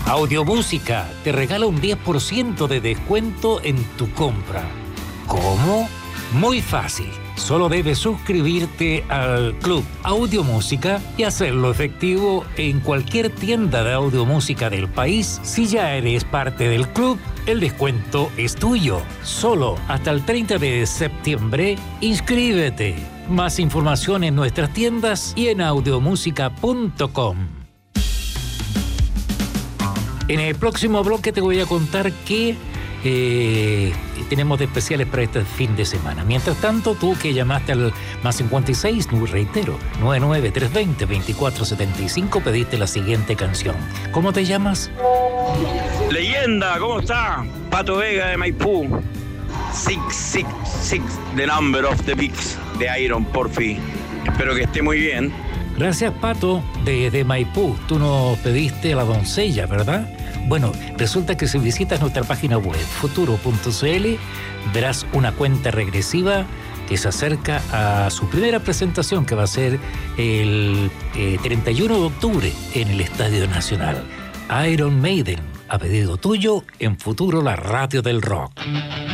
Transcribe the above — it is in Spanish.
Audiomúsica te regala un 10% de descuento en tu compra. ¿Cómo? Muy fácil. Solo debes suscribirte al Club Audiomúsica y hacerlo efectivo en cualquier tienda de audiomúsica del país. Si ya eres parte del club, el descuento es tuyo. Solo hasta el 30 de septiembre, inscríbete. Más información en nuestras tiendas y en audiomusica.com. En el próximo bloque te voy a contar qué tenemos de especiales para este fin de semana. Mientras tanto, tú que llamaste al más 56, reitero, 99320-2475, pediste la siguiente canción. ¿Cómo te llamas? Leyenda, ¿cómo está? Pato Vega de Maipú. 666, the number of the beats de Iron, porfi. Espero que esté muy bien. Gracias, Pato, de Maipú. Tú nos pediste La Doncella, ¿verdad? Bueno, resulta que si visitas nuestra página web, futuro.cl, verás una cuenta regresiva que se acerca a su primera presentación, que va a ser el 31 de octubre en el Estadio Nacional. Iron Maiden, a pedido tuyo, en Futuro, la radio del rock.